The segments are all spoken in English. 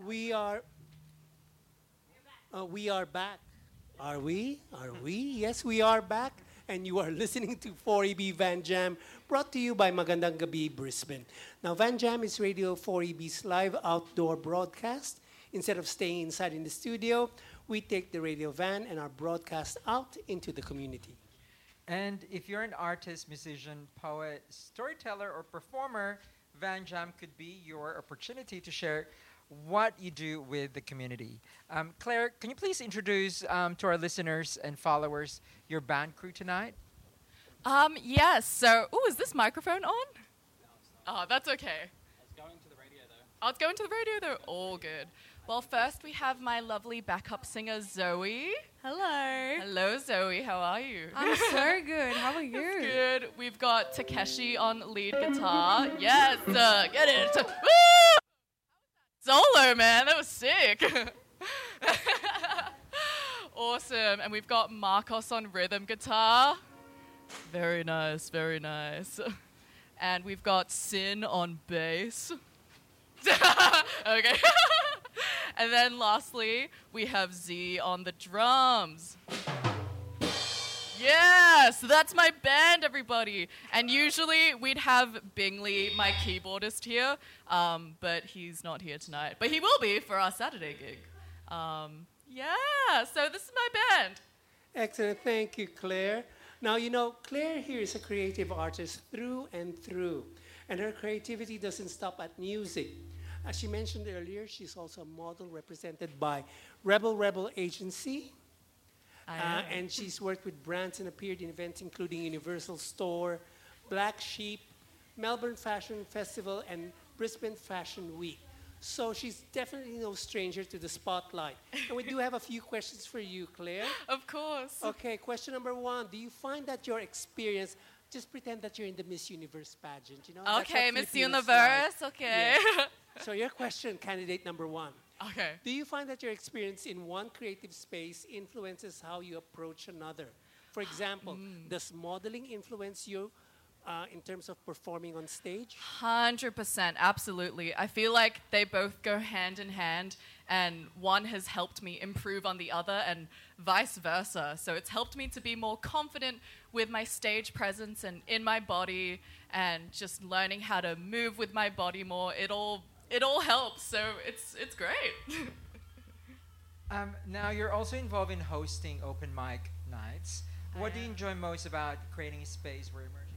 We are we are back. Are we? Are we? Yes, we are back. And you are listening to 4EB Van Jam, brought to you by Magandang Gabi, Brisbane. Now, Van Jam is Radio 4EB's live outdoor broadcast. Instead of staying inside in the studio, we take the radio van and our broadcast out into the community. And if you're an artist, musician, poet, storyteller, or performer, Van Jam could be your opportunity to share what you do with the community. Claire, can you please introduce to our listeners and followers your band crew tonight? Yes. So, is this microphone on? Oh, that's okay. It's going to the radio though. Oh, it's going to the radio though. All good. Well, first we have my lovely backup singer, Zoe. Hello. Hello, Zoe. How are you? I'm so good. How are you? That's good. We've got Takeshi on lead guitar. Yes, get it. Woo! Solo, man. That was sick. Awesome. And we've got Marcos on rhythm guitar. Very nice, very nice. And we've got Sin on bass. Okay. And then lastly, we have Z on the drums. Yes, that's my band, everybody. And usually we'd have Bingley, my keyboardist, here, but he's not here tonight. But he will be for our Saturday gig. Yeah, so this is my band. Excellent. Thank you, Claire. Now, Claire here is a creative artist through and through, and her creativity doesn't stop at music. As she mentioned earlier, she's also a model represented by Rebel Agency. And she's worked with brands and appeared in events including Universal Store, Black Sheep, Melbourne Fashion Festival, and Brisbane Fashion Week. So she's definitely no stranger to the spotlight. And we do have a few questions for you, Claire. Of course. Okay, question number one. Do you find that your experience, just pretend that you're in the Miss Universe pageant, That's Okay, what Miss Filipinos Universe, like. okay. Yeah. So your question, candidate number one. Okay. Do you find that your experience in one creative space influences how you approach another? For example, does modeling influence you in terms of performing on stage? 100%, absolutely. I feel like they both go hand in hand, and one has helped me improve on the other, and vice versa. So it's helped me to be more confident with my stage presence and in my body, and just learning how to move with my body more. It all helps, so it's great. Now, you're also involved in hosting open mic nights. What do you enjoy most about creating a space where emerging?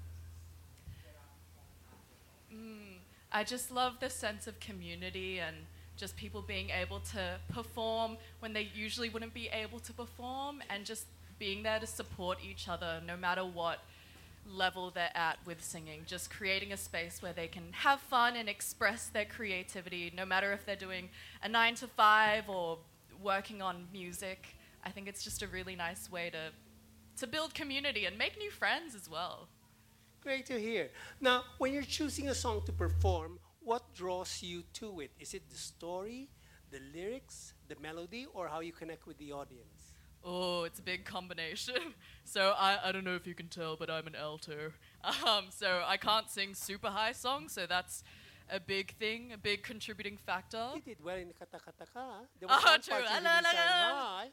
I just love the sense of community and just people being able to perform when they usually wouldn't be able to perform, and just being there to support each other no matter what level they're at with singing. Just creating a space where they can have fun and express their creativity, no matter if they're doing a 9 to 5 or working on music. I think it's just a really nice way to build community and make new friends as well. Great to hear. Now, when you're choosing a song to perform, what draws you to it? Is it the story, the lyrics, the melody, or how you connect with the audience? Oh, it's a big combination. So I don't know if you can tell, but I'm an alto. So I can't sing super high songs, so that's a big thing, a big contributing factor. You did well in the Katakataka. There was one True. part you really sang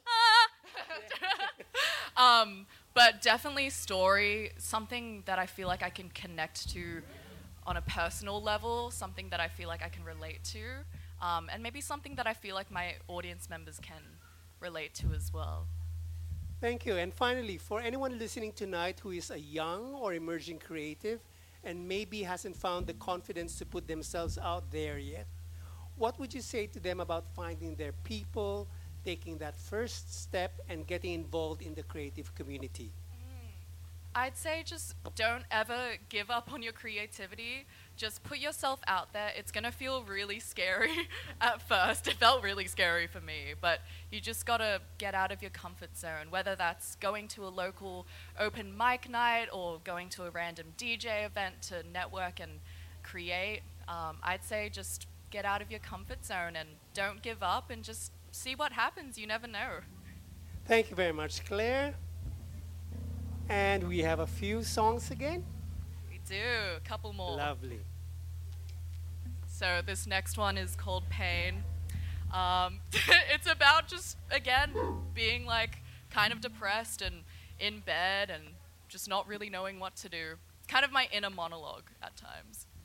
high. But definitely story, something that I feel like I can connect to on a personal level, something that I feel like I can relate to, and maybe something that I feel like my audience members can relate to as well. Thank you. And finally, for anyone listening tonight who is a young or emerging creative and maybe hasn't found the confidence to put themselves out there yet, what would you say to them about finding their people, taking that first step, and getting involved in the creative community? I'd say just don't ever give up on your creativity. Just put yourself out there. It's going to feel really scary at first. It felt really scary for me, but you just got to get out of your comfort zone, whether that's going to a local open mic night or going to a random DJ event to network and create. I'd say just get out of your comfort zone and don't give up and just see what happens. You never know. Thank you very much, Claire. And we have a few songs again. We do. A couple more. Lovely. So this next one is called Pain. It's about just, again, being like kind of depressed and in bed and just not really knowing what to do. Kind of my inner monologue at times.